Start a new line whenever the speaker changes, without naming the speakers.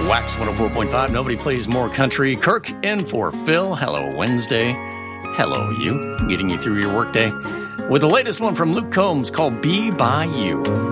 Wax 104.5. Nobody plays more country. Kirk in for Phil. Hello, Wednesday. Hello, you. Getting you through your workday with the latest one from Luke Combs called Be By You.